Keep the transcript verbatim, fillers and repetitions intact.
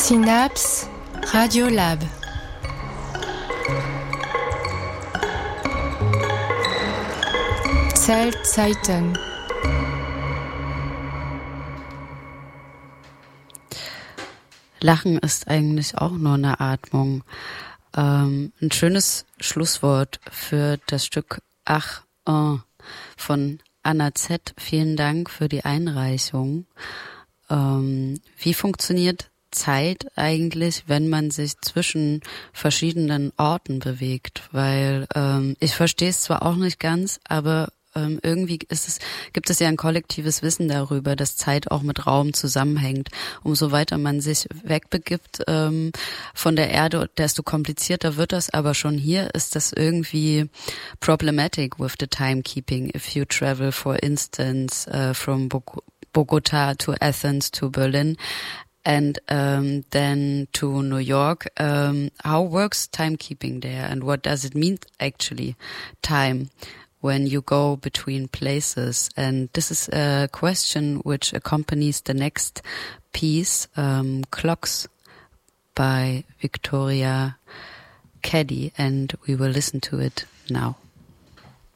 Synapse Radiolab. Zeltzeiten. Lachen ist eigentlich auch nur eine Atmung. Ähm, ein schönes Schlusswort für das Stück Ach oh, von Anna Z. Vielen Dank für die Einreichung. Ähm, wie funktioniert Zeit eigentlich, wenn man sich zwischen verschiedenen Orten bewegt? Weil ähm, ich verstehe es zwar auch nicht ganz, aber ähm, irgendwie ist es, gibt es ja ein kollektives Wissen darüber, dass Zeit auch mit Raum zusammenhängt. Umso weiter man sich wegbegibt ähm, von der Erde, desto komplizierter wird das. Aber schon hier ist das irgendwie problematic with the timekeeping. If you travel, for instance, uh, from Bog- Bogota to Athens to Berlin, and um, then to New York. Um, how works timekeeping there, and what does it mean actually, time, when you go between places? And this is a question which accompanies the next piece, um, Clocks by Victoria Caddy, and we will listen to it now.